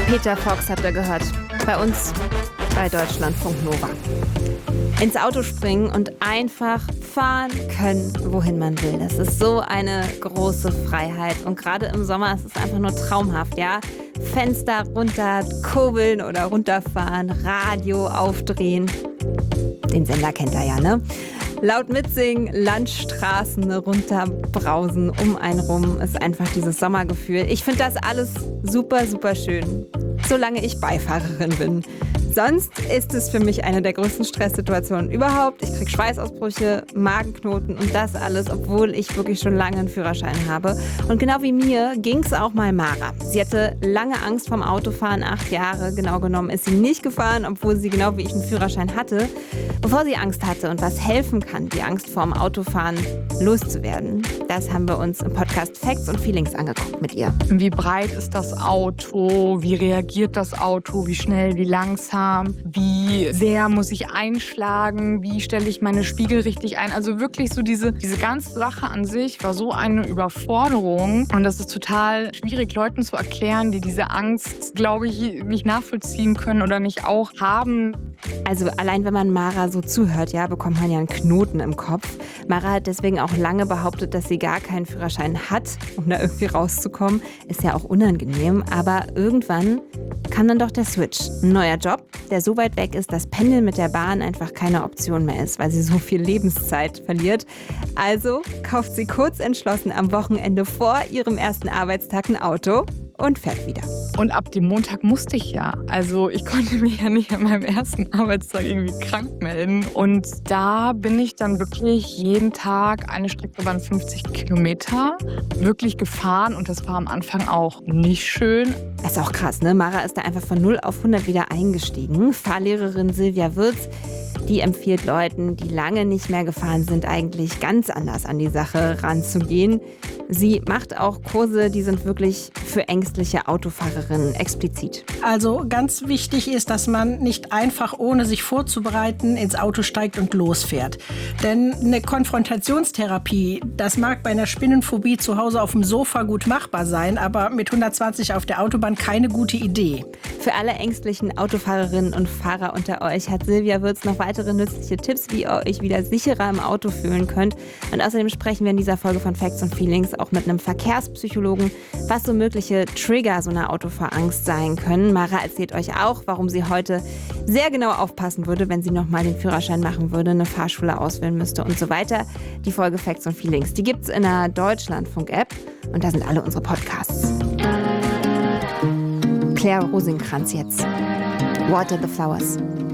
Peter Fox habt ihr gehört. Bei uns bei Deutschlandfunk Nova. Ins Auto springen und einfach fahren können, wohin man will. Das ist so eine große Freiheit. Und gerade im Sommer ist es einfach nur traumhaft, ja? Fenster runter, kurbeln oder runterfahren, Radio aufdrehen. Den Sender kennt ihr ja, ne? Laut mitsingen, Landstraßen runterbrausen, um einen rum ist einfach dieses Sommergefühl. Ich finde das alles super, super schön, solange ich Beifahrerin bin. Sonst ist es für mich eine der größten Stresssituationen überhaupt. Ich kriege Schweißausbrüche, Magenknoten und das alles, obwohl ich wirklich schon lange einen Führerschein habe. Und genau wie mir ging es auch mal Mara. Sie hatte lange Angst vorm Autofahren, 8 Jahre genau genommen ist sie nicht gefahren, obwohl sie genau wie ich einen Führerschein hatte. Bevor sie Angst hatte und was helfen kann, die Angst vorm Autofahren loszuwerden, das haben wir uns im Podcast Facts und Feelings angeguckt mit ihr. Wie breit ist das Auto? Wie reagiert das Auto? Wie schnell, wie langsam? Wie sehr muss ich einschlagen? Wie stelle ich meine Spiegel richtig ein? Also wirklich so diese ganze Sache an sich war so eine Überforderung. Und das ist total schwierig, Leuten zu erklären, die diese Angst, glaube ich, nicht nachvollziehen können oder nicht auch haben. Also allein wenn man Mara so zuhört, ja, bekommt man ja einen Knoten im Kopf. Mara hat deswegen auch lange behauptet, dass sie gar keinen Führerschein hat, um da irgendwie rauszukommen. Ist ja auch unangenehm, aber irgendwann kam dann doch der Switch. Ein neuer Job, der so weit weg ist, dass Pendeln mit der Bahn einfach keine Option mehr ist, weil sie so viel Lebenszeit verliert. Also kauft sie kurz entschlossen am Wochenende vor ihrem ersten Arbeitstag ein Auto und fährt wieder. Und ab dem Montag musste ich ja. Also ich konnte mich ja nicht an meinem ersten Arbeitstag irgendwie krank melden. Und da bin ich dann wirklich jeden Tag, eine Strecke waren 50 Kilometer, wirklich gefahren. Und das war am Anfang auch nicht schön. Das ist auch krass, ne? Mara ist da einfach von 0 auf 100 wieder eingestiegen. Fahrlehrerin Silvia Würz, die empfiehlt Leuten, die lange nicht mehr gefahren sind, eigentlich ganz anders an die Sache ranzugehen. Sie macht auch Kurse, die sind wirklich für ängstliche Autofahrerinnen explizit. Also ganz wichtig ist, dass man nicht einfach, ohne sich vorzubereiten, ins Auto steigt und losfährt. Denn eine Konfrontationstherapie, das mag bei einer Spinnenphobie zu Hause auf dem Sofa gut machbar sein, aber mit 120 auf der Autobahn keine gute Idee. Für alle ängstlichen Autofahrerinnen und Fahrer unter euch hat Silvia Würz noch weitere nützliche Tipps, wie ihr euch wieder sicherer im Auto fühlen könnt. Und außerdem sprechen wir in dieser Folge von Facts und Feelings auch mit einem Verkehrspsychologen, was so mögliche Trigger so einer Autofahrangst sein können. Mara erzählt euch auch, warum sie heute sehr genau aufpassen würde, wenn sie nochmal den Führerschein machen würde, eine Fahrschule auswählen müsste und so weiter. Die Folge Facts und Feelings, die gibt's in der Deutschlandfunk-App und da sind alle unsere Podcasts. Claire Rosenkranz jetzt. Water the Flowers.